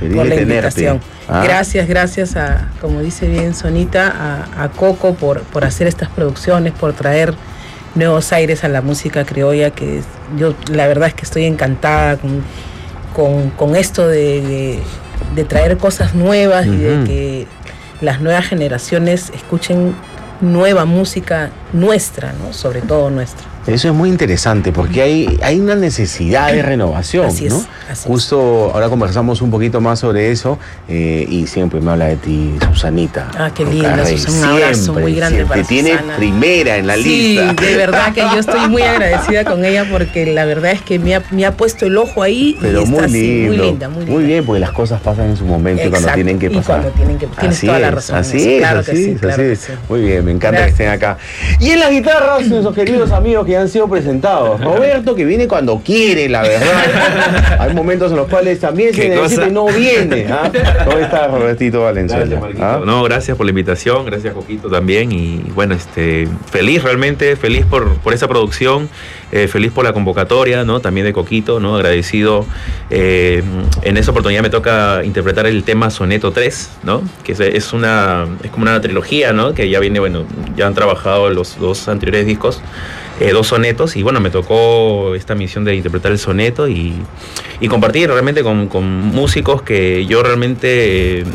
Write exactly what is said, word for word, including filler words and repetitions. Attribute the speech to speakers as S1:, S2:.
S1: Feliz
S2: por
S1: de
S2: la
S1: tenerte.
S2: invitación.
S1: ¿Ah?
S2: Gracias, gracias a, como dice bien Sonita, a, a Coco por, por hacer estas producciones, por traer nuevos aires a la música criolla, que es, yo la verdad es que estoy encantada con, con, con esto de, de, de traer cosas nuevas uh-huh. y de que las nuevas generaciones escuchen nueva música nuestra, ¿no? Sobre todo nuestra.
S1: Eso es muy interesante porque hay, hay una necesidad de renovación,
S2: así es,
S1: ¿no?
S2: Así
S1: Justo
S2: es.
S1: Ahora conversamos un poquito más sobre eso eh, y siempre me habla de ti, Susanita.
S2: Ah, qué linda, Susana. Un abrazo
S1: siempre,
S2: muy grande
S1: siempre.
S2: para
S1: Te tiene
S2: Susana.
S1: primera en la
S2: sí,
S1: lista.
S2: Sí, de verdad que yo estoy muy agradecida con ella porque la verdad es que me ha, me ha puesto el ojo ahí.
S1: Pero
S2: y
S1: muy
S2: está
S1: lindo,
S2: así, muy linda, muy linda.
S1: Muy bien, porque las cosas pasan en su momento.
S2: Exacto,
S1: cuando tienen que pasar.
S2: Y cuando tienen que Tienes
S1: así
S2: toda
S1: es,
S2: la razón.
S1: Así
S2: eso.
S1: es,
S2: Claro
S1: así
S2: que sí,
S1: es,
S2: claro
S1: así
S2: que
S1: es.
S2: sí.
S1: Muy bien, me encanta
S2: Gracias.
S1: que estén acá. Y en las guitarras, nuestros queridos amigos que ya han sido presentados. Roberto, que viene cuando quiere, la verdad. Hay momentos en los cuales también se necesita y no viene. ¿Ah? ¿Cómo está Robertito Valenzuela?
S3: Gracias,
S1: ¿Ah?
S3: No, gracias por la invitación, gracias Coquito también. Y bueno, este, feliz realmente, feliz por, por esa producción, eh, feliz por la convocatoria, ¿no? También de Coquito, ¿no? Agradecido. Eh, en esa oportunidad me toca interpretar el tema Soneto tres, ¿no? Que es, es una es como una trilogía, ¿no? Que ya viene, bueno, ya han trabajado los dos anteriores discos. Eh, dos sonetos y bueno, me tocó esta misión de interpretar el soneto y, y compartir realmente con, con músicos que yo realmente eh,